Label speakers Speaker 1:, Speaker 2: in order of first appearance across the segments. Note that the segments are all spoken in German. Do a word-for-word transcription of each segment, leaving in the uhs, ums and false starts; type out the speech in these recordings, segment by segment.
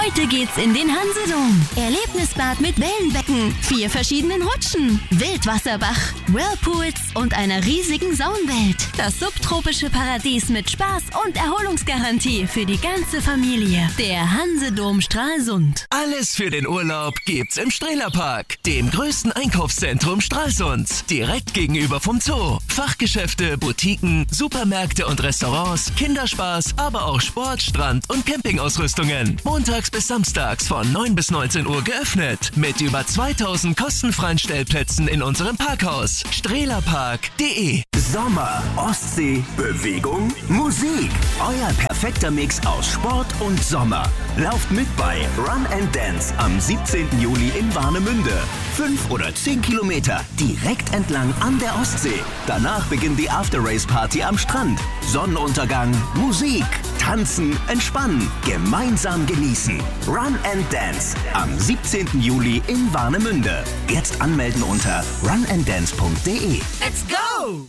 Speaker 1: Heute geht's in den Hansedom. Erlebnisbad mit Wellenbecken, vier verschiedenen Rutschen, Wildwasserbach, Whirlpools und einer riesigen Saunwelt. Das subtropische Paradies mit Spaß und Erholungsgarantie für die ganze Familie. Der Hansedom Stralsund.
Speaker 2: Alles für den Urlaub gibt's im Strehlerpark, dem größten Einkaufszentrum Stralsunds. Direkt gegenüber vom Zoo. Fachgeschäfte, Boutiquen, Supermärkte und Restaurants, Kinderspaß, aber auch Sport, Strand und Campingausrüstungen. Montags bis samstags von neun bis neunzehn Uhr geöffnet. Mit über zweitausend kostenfreien Stellplätzen in unserem Parkhaus. strehlerpark punkt de.
Speaker 3: Sommer, Ostsee, Bewegung, Musik. Euer perfekter Mix aus Sport und Sommer. Lauft mit bei Run and Dance am siebzehnten Juli in Warnemünde. Fünf oder zehn Kilometer direkt entlang an der Ostsee. Danach beginnt die After-Race-Party am Strand. Sonnenuntergang, Musik, tanzen, entspannen, gemeinsam genießen. Run and Dance am siebzehnten Juli in Warnemünde. Jetzt anmelden unter run and dance punkt de.
Speaker 1: Let's go!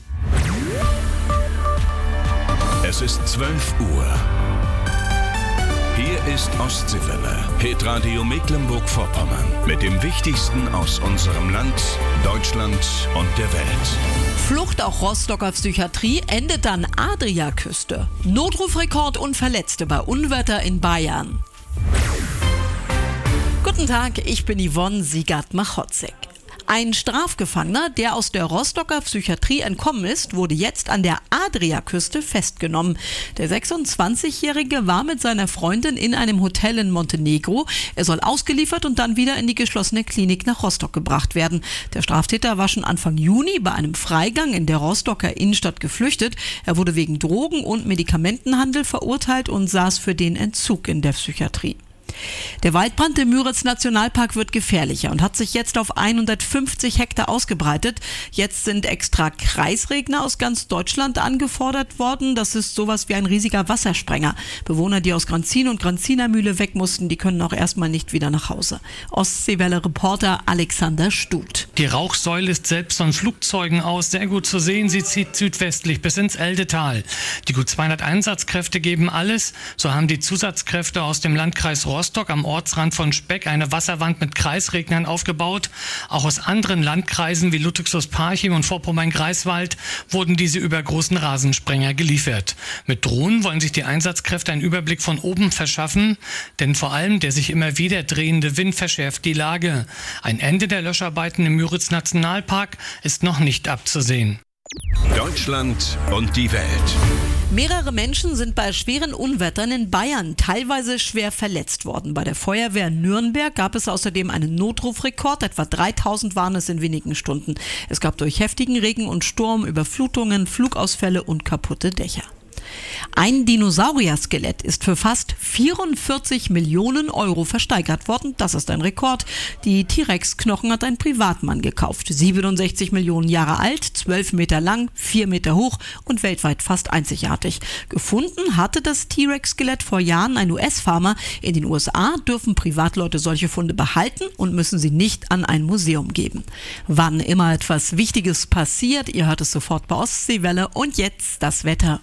Speaker 4: Es ist zwölf Uhr. Hier ist Ostseewelle, Hitradio Mecklenburg-Vorpommern. Mit dem Wichtigsten aus unserem Land, Deutschland und der Welt.
Speaker 5: Flucht auch Rostocker Psychiatrie endet an Adriaküste. Notrufrekord und Verletzte bei Unwetter in Bayern. Guten Tag, ich bin Yvonne Siegert-Machotzek. Ein Strafgefangener, der aus der Rostocker Psychiatrie entkommen ist, wurde jetzt an der Adriaküste festgenommen. Der sechsundzwanzigjährige war mit seiner Freundin in einem Hotel in Montenegro. Er soll ausgeliefert und dann wieder in die geschlossene Klinik nach Rostock gebracht werden. Der Straftäter war schon Anfang Juni bei einem Freigang in der Rostocker Innenstadt geflüchtet. Er wurde wegen Drogen- und Medikamentenhandel verurteilt und saß für den Entzug in der Psychiatrie. Der Waldbrand im Müritz-Nationalpark wird gefährlicher und hat sich jetzt auf hundertfünfzig Hektar ausgebreitet. Jetzt sind extra Kreisregner aus ganz Deutschland angefordert worden. Das ist sowas wie ein riesiger Wassersprenger. Bewohner, die aus Granzin und Granziner Mühle weg mussten, die können auch erstmal nicht wieder nach Hause. Ostseewelle-Reporter Alexander Stut.
Speaker 6: Die Rauchsäule ist selbst von Flugzeugen aus sehr gut zu sehen. Sie zieht südwestlich bis ins Eldetal. Die gut zweihundert Einsatzkräfte geben alles. So haben die Zusatzkräfte aus dem Landkreis Rostock am Ortsrand von Speck eine Wasserwand mit Kreisregnern aufgebaut. Auch aus anderen Landkreisen wie Ludwigslust-Parchim und Vorpommern-Greifswald wurden diese übergroßen Rasensprenger geliefert. Mit Drohnen wollen sich die Einsatzkräfte einen Überblick von oben verschaffen, denn vor allem der sich immer wieder drehende Wind verschärft die Lage. Ein Ende der Löscharbeiten im Müritz-Nationalpark ist noch nicht abzusehen.
Speaker 4: Deutschland und die Welt.
Speaker 5: Mehrere Menschen sind bei schweren Unwettern in Bayern teilweise schwer verletzt worden. Bei der Feuerwehr Nürnberg gab es außerdem einen Notrufrekord. Etwa dreitausend waren es in wenigen Stunden. Es gab durch heftigen Regen und Sturm Überflutungen, Flugausfälle und kaputte Dächer. Ein Dinosaurier-Skelett ist für fast vierundvierzig Millionen Euro versteigert worden. Das ist ein Rekord. Die T-Rex-Knochen hat ein Privatmann gekauft. siebenundsechzig Millionen Jahre alt, zwölf Meter lang, vier Meter hoch und weltweit fast einzigartig. Gefunden hatte das T-Rex-Skelett vor Jahren ein U S-Farmer. In den U S A dürfen Privatleute solche Funde behalten und müssen sie nicht an ein Museum geben. Wann immer etwas Wichtiges passiert, ihr hört es sofort bei Ostseewelle. Und jetzt das Wetter.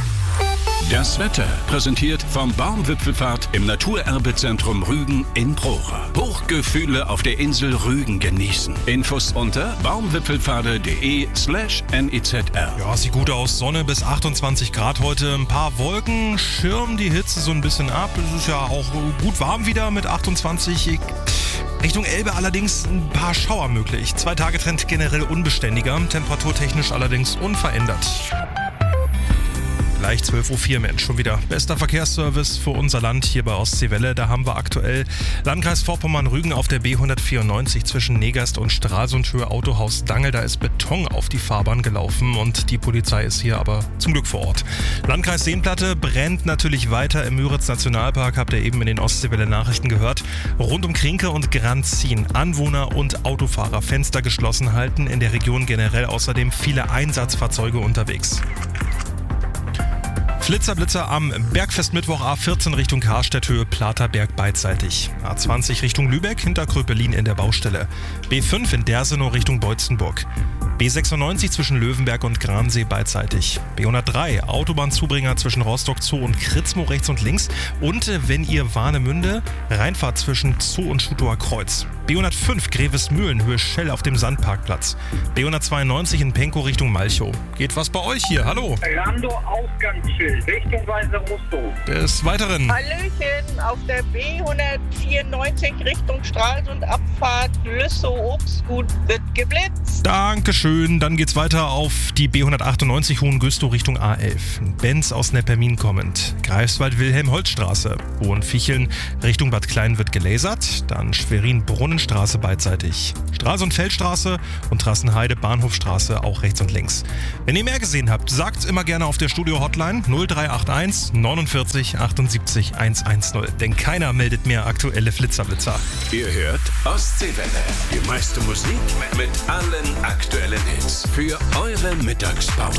Speaker 4: Das Wetter präsentiert vom Baumwipfelfahrt im Naturerbezentrum Rügen in Prora. Hochgefühle auf der Insel Rügen genießen. Infos unter baumwipfelfahrt.de slash nizr.
Speaker 7: Ja, sieht gut aus. Sonne bis achtundzwanzig Grad heute. Ein paar Wolken schirmen die Hitze so ein bisschen ab. Es ist ja auch gut warm wieder mit achtundzwanzig. Richtung Elbe allerdings ein paar Schauer möglich. Zwei Tage Trend generell unbeständiger, temperaturtechnisch allerdings unverändert. Gleich zwölf Uhr vier, Mensch, schon wieder bester Verkehrsservice für unser Land hier bei Ostseewelle. Da haben wir aktuell Landkreis Vorpommern-Rügen auf der B hundertvierundneunzig zwischen Negast und Stralsundhöhe Autohaus Dangel. Da ist Beton auf die Fahrbahn gelaufen und die Polizei ist hier aber zum Glück vor Ort. Landkreis Seenplatte brennt natürlich weiter im Müritz-Nationalpark, habt ihr eben in den Ostseewelle-Nachrichten gehört. Rund um Krinke und Granzin Anwohner und Autofahrer Fenster geschlossen halten. In der Region generell außerdem viele Einsatzfahrzeuge unterwegs. Flitzer, Blitzer am Bergfest Mittwoch A vierzehn Richtung Karstedt, Höhe Platerberg beidseitig. A zwanzig Richtung Lübeck, hinter Kröpelin in der Baustelle. B fünf in Dersenow Richtung Beutzenburg. B sechsundneunzig zwischen Löwenberg und Gransee beidseitig. B hundertdrei Autobahnzubringer zwischen Rostock Zoo und Kritzmo rechts und links. Und äh, wenn ihr Warnemünde, Reinfahrt zwischen Zoo und Schutower Kreuz. B hundertfünf Grevesmühlen, Höhe Schell auf dem Sandparkplatz. B hundertzweiundneunzig in Penkow Richtung Malchow. Geht was bei euch hier? Hallo.
Speaker 8: Rando Ausgangsschild, Richtung Weiße-Rustow.
Speaker 7: Des Weiteren.
Speaker 9: Hallöchen, auf der B hundertvierundneunzig Richtung Stralsund Abfahrt Lüssow-Obstgut wird geblitzt.
Speaker 7: Dankeschön. Dann geht's weiter auf die B hundertachtundneunzig Hohengüstow Richtung A elf. Benz aus Neppermin kommend. Greifswald-Wilhelm-Holtz-Straße. Hohenficheln Richtung Bad Klein wird gelasert. Dann Schwerin-Brunnenstraße beidseitig. Stralsund-Feldstraße und Trassenheide Bahnhofstraße auch rechts und links. Wenn ihr mehr gesehen habt, sagt's immer gerne auf der Studio-Hotline null drei acht eins neunundvierzig achtundsiebzig hundertzehn. Denn keiner meldet mehr aktuelle Flitzerblitzer.
Speaker 4: Ihr hört Ostseewelle. Die meiste Musik mit allen aktuellen Hits für eure Mittagspause.